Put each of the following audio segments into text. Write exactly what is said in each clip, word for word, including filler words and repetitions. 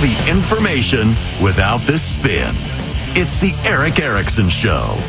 The information without the spin. It's the Erick Erickson Show.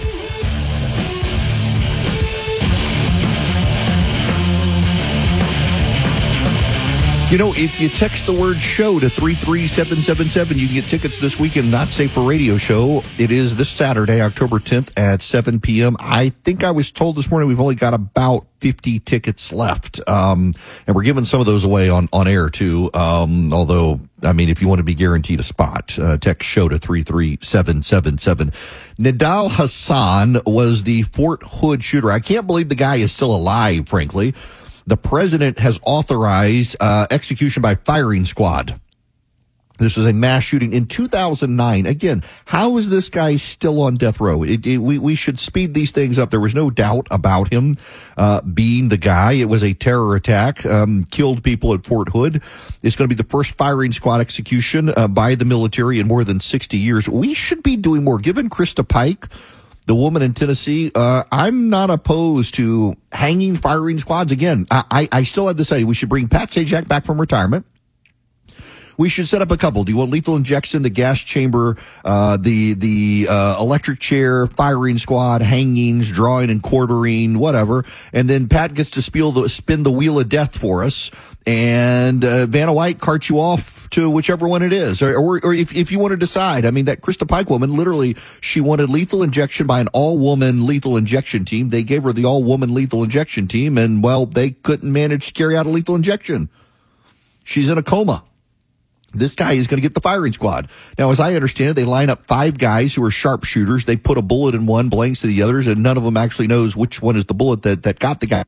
You know, if you text the word show to three three seven seven seven, you can get tickets this weekend, Not Safe for Radio show. It is this Saturday, October tenth at seven p.m. I think I was told this morning we've only got about fifty tickets left. Um, and we're giving some of those away on, on air too. Um, although, I mean, if you want to be guaranteed a spot, uh, text show to three three seven seven seven. Nidal Hasan was the Fort Hood shooter. I can't believe the guy is still alive, frankly. The president has authorized uh, execution by firing squad. This was a mass shooting in two thousand nine. Again, how is this guy still on death row? It, it, we, we should speed these things up. There was no doubt about him uh, being the guy. It was a terror attack, um, killed people at Fort Hood. It's going to be the first firing squad execution uh, by the military in more than sixty years. We should be doing more. Given Krista Pike, the woman in Tennessee, uh, I'm not opposed to hanging firing squads. Again, I, I, I still have this idea. We should bring Pat Sajak back from retirement. We should set up a couple. Do you want lethal injection, the gas chamber, uh, the, the, uh, electric chair, firing squad, hangings, drawing and quartering, whatever. And then Pat gets to spiel the, spin the wheel of death for us. And, uh, Vanna White carts you off to whichever one it is. Or, or, or if, if you want to decide, I mean, that Krista Pike woman, literally, she wanted lethal injection by an all-woman lethal injection team. They gave her the all-woman lethal injection team. And, well, they couldn't manage to carry out a lethal injection. She's in a coma. This guy is going to get the firing squad. Now, as I understand it, they line up five guys who are sharpshooters. They put a bullet in one, blanks to the others, and none of them actually knows which one is the bullet that, that got the guy.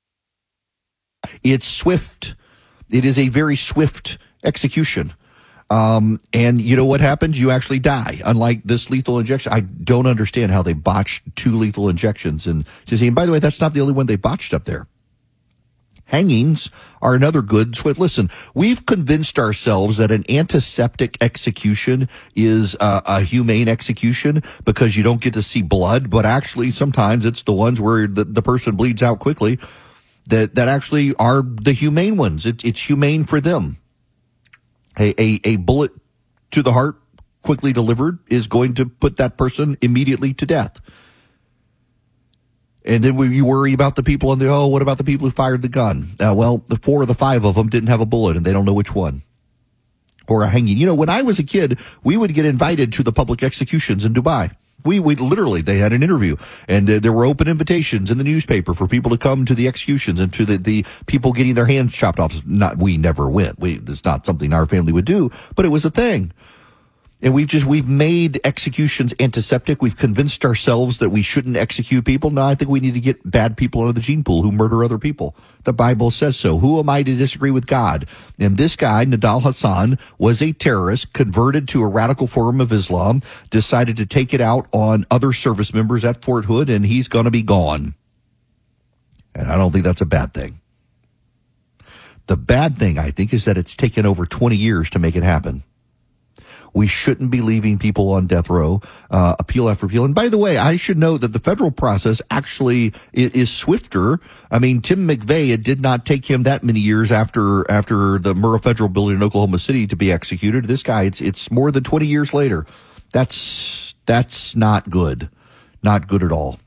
It's swift. It is a very swift execution. Um, and you know what happens? You actually die. Unlike this lethal injection, I don't understand how they botched two lethal injections. And, and by the way, that's not the only one they botched up there. Hangings are another good swift. Listen, we've convinced ourselves that an antiseptic execution is uh, a humane execution because you don't get to see blood, but actually sometimes it's the ones where the, the person bleeds out quickly that, that actually are the humane ones. It, it's humane for them. A, a, a bullet to the heart quickly delivered is going to put that person immediately to death. And then you worry about the people on the, oh, what about the people who fired the gun? Uh, well, the four or the five of them didn't have a bullet and they don't know which one. Or a hanging. You know, when I was a kid, we would get invited to the public executions in Dubai. We, we literally, they had an interview and uh, there were open invitations in the newspaper for people to come to the executions and to the, the people getting their hands chopped off. Not, we never went. We, it's not something our family would do, but it was a thing. And we've just, we've made executions antiseptic. We've convinced ourselves that we shouldn't execute people. No, I think we need to get bad people out of the gene pool who murder other people. The Bible says so. Who am I to disagree with God? And this guy, Nidal Hasan, was a terrorist, converted to a radical form of Islam, decided to take it out on other service members at Fort Hood, and he's going to be gone. And I don't think that's a bad thing. The bad thing, I think, is that it's taken over twenty years to make it happen. We shouldn't be leaving people on death row, uh, appeal after appeal. And by the way, I should note that the federal process actually is, is swifter. I mean, Tim McVeigh, it did not take him that many years after, after the Murrah Federal Building in Oklahoma City to be executed. This guy, it's, it's more than twenty years later. That's, that's not good. Not good at all.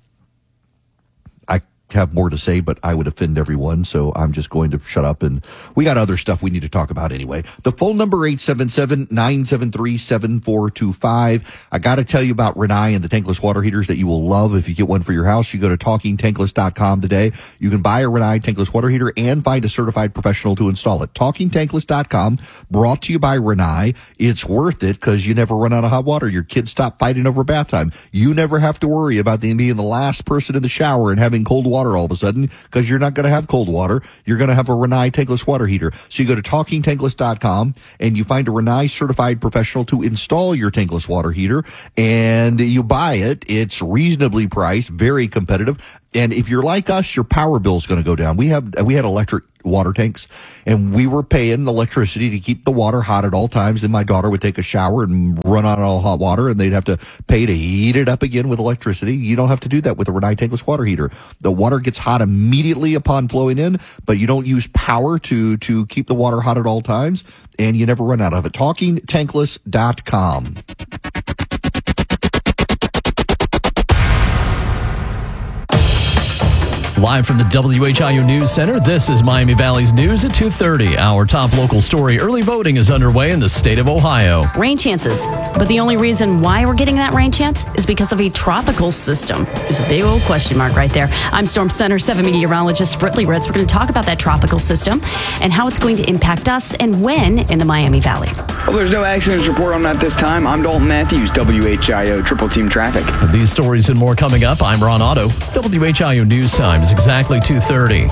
I have more to say, but I would offend everyone, so I'm just going to shut up. And we got other stuff we need to talk about anyway. The phone number, eight seven seven, nine seven three, seven four two five. I got to tell you about Rinnai and the tankless water heaters that you will love if you get one for your house. You go to talking tankless dot com today. You can buy a Rinnai tankless water heater and find a certified professional to install it. talking tankless dot com, brought to you by Rinnai. It's worth it because you never run out of hot water. Your kids stop fighting over bath time. You never have to worry about them being the last person in the shower and having cold water all of a sudden, because you're not going to have cold water. You're going to have a Rinnai tankless water heater. So you go to talking tankless dot com and you find a Rinnai certified professional to install your tankless water heater, and you buy it. It's reasonably priced, very competitive. And if you're like us, your power bill is going to go down. We have, we had electric water tanks, and we were paying electricity to keep the water hot at all times. And my daughter would take a shower and run on all hot water, and they'd have to pay to heat it up again with electricity. You don't have to do that with a Rinnai tankless water heater. The water gets hot immediately upon flowing in, but you don't use power to, to keep the water hot at all times, and you never run out of it. talking tankless dot com. Live from the W H I O News Center, this is Miami Valley's News at two thirty. Our top local story, early voting is underway in the state of Ohio. Rain chances. But the only reason why we're getting that rain chance is because of a tropical system. There's a big old question mark right there. I'm Storm Center seven meteorologist Britley Ritz. We're going to talk about that tropical system and how it's going to impact us and when in the Miami Valley. Well, there's no accidents report on that this time. I'm Dalton Matthews, W H I O Triple Team Traffic. These stories and more coming up. I'm Ron Otto. W H I O News Time is exactly two thirty.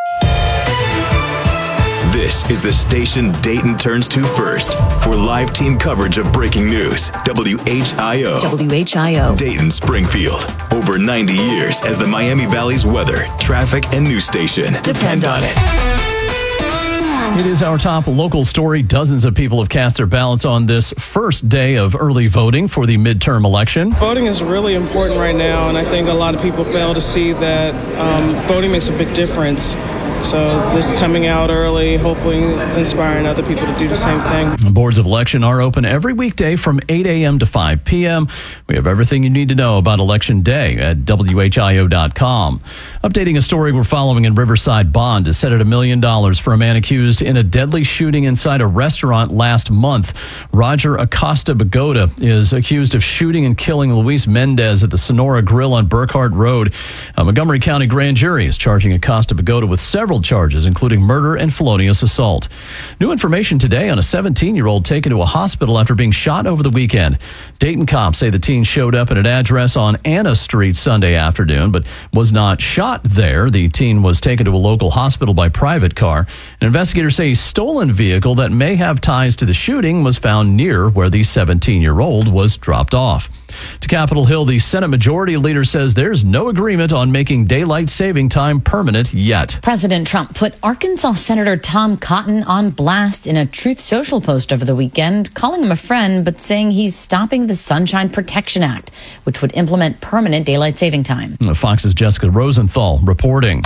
This is the station Dayton turns to first for live team coverage of breaking news. W H I O. W H I O. Dayton Springfield. Over ninety years as the Miami Valley's weather, traffic, and news station. Depend on it. It is our top local story. Dozens of people have cast their ballots on this first day of early voting for the midterm election. Voting is really important right now, and I think a lot of people fail to see that um, voting makes a big difference. So this coming out early, hopefully inspiring other people to do the same thing. Boards of election are open every weekday from eight a.m. to five p.m. We have everything you need to know about Election Day at W H I O dot com. Updating a story we're following in Riverside, bond is set at a million dollars for a man accused in a deadly shooting inside a restaurant last month. Roger Acosta Bagoda is accused of shooting and killing Luis Mendez at the Sonora Grill on Burkhardt Road. A Montgomery County grand jury is charging Acosta Bagoda with several charges, including murder and felonious assault. New information today on a seventeen-year-old taken to a hospital after being shot over the weekend. Dayton cops say the teen showed up at an address on Anna Street Sunday afternoon, but was not shot there. The teen was taken to a local hospital by private car. And investigators say a stolen vehicle that may have ties to the shooting was found near where the seventeen-year-old was dropped off. To Capitol Hill, the Senate Majority Leader says there's no agreement on making daylight saving time permanent yet. President Trump put Arkansas Senator Tom Cotton on blast in a Truth Social post over the weekend, calling him a friend, but saying he's stopping the Sunshine Protection Act, which would implement permanent daylight saving time. Fox's Jessica Rosenthal reporting.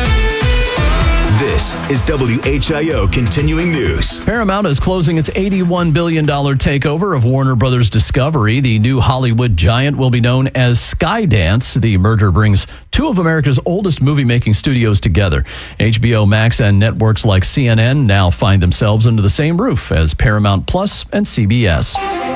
This is W H I O Continuing News. Paramount is closing its eighty-one billion dollars takeover of Warner Brothers Discovery. The new Hollywood giant will be known as Skydance. The merger brings two of America's oldest movie-making studios together. H B O Max and networks like C N N now find themselves under the same roof as Paramount Plus and C B S.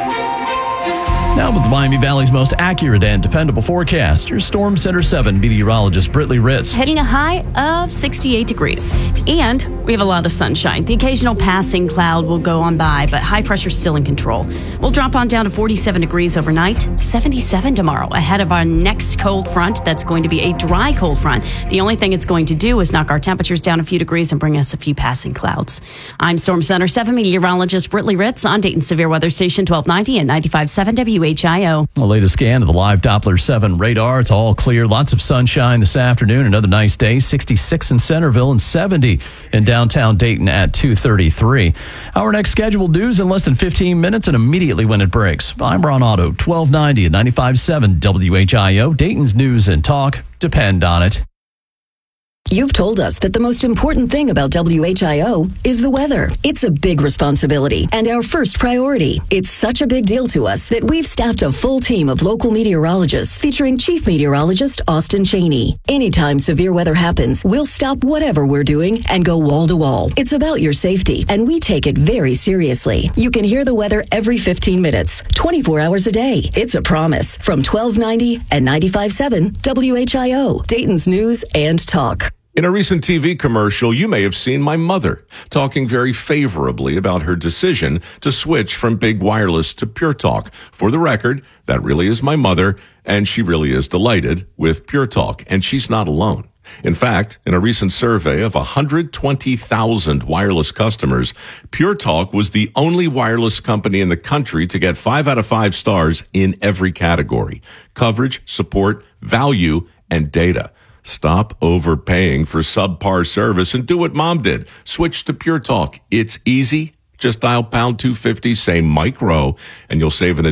Now with the Miami Valley's most accurate and dependable forecast, your Storm Center seven meteorologist Britley Ritz. Hitting a high of sixty-eight degrees. And we have a lot of sunshine. The occasional passing cloud will go on by, but high pressure still in control. We'll drop on down to forty-seven degrees overnight, seventy-seven tomorrow, ahead of our next cold front. That's going to be a dry cold front. The only thing it's going to do is knock our temperatures down a few degrees and bring us a few passing clouds. I'm Storm Center seven meteorologist Britley Ritz on Dayton Severe Weather Station twelve ninety and ninety-five point seven W H I O. The latest scan of the live Doppler seven radar. It's all clear. Lots of sunshine this afternoon. Another nice day. sixty-six in Centerville and seventy in downtown Dayton at two thirty-three. Our next scheduled news in less than fifteen minutes and immediately when it breaks. I'm Ron Otto, twelve ninety and ninety-five point seven W H I O. Dayton's news and talk. Depend on it. You've told us that the most important thing about W H I O is the weather. It's a big responsibility and our first priority. It's such a big deal to us that we've staffed a full team of local meteorologists featuring Chief Meteorologist Austin Cheney. Anytime severe weather happens, we'll stop whatever we're doing and go wall to wall. It's about your safety, and we take it very seriously. You can hear the weather every fifteen minutes, twenty-four hours a day. It's a promise from twelve ninety and ninety-five point seven W H I O, Dayton's News and Talk. In a recent T V commercial, you may have seen my mother talking very favorably about her decision to switch from big wireless to Pure Talk. For the record, that really is my mother, and she really is delighted with Pure Talk, and she's not alone. In fact, in a recent survey of one hundred twenty thousand wireless customers, Pure Talk was the only wireless company in the country to get five out of five stars in every category: coverage, support, value, and data. Stop overpaying for subpar service and do what Mom did. Switch to Pure Talk. It's easy. Just dial pound two fifty, say Mike Rowe, and you'll save an